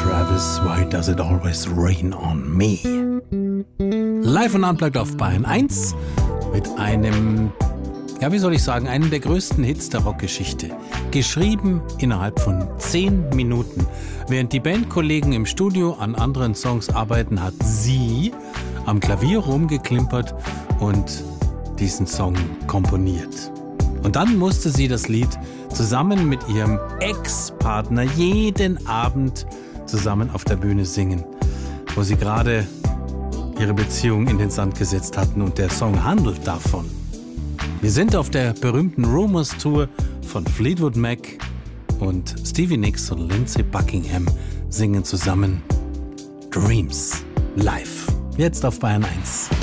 Travis, Why Does It Always Rain on Me? Live und unplugged auf Bayern 1 mit einem, ja wie soll ich sagen, einem der größten Hits der Rockgeschichte. Geschrieben innerhalb von 10 Minuten. Während die Bandkollegen im Studio an anderen Songs arbeiten, hat sie am Klavier rumgeklimpert und diesen Song komponiert. Und dann musste sie das Lied zusammen mit ihrem Ex-Partner jeden Abend zusammen auf der Bühne singen, wo sie gerade ihre Beziehung in den Sand gesetzt hatten, und der Song handelt davon. Wir sind auf der berühmten Rumours Tour von Fleetwood Mac, und Stevie Nicks und Lindsey Buckingham singen zusammen Dreams live. Jetzt auf Bayern 1.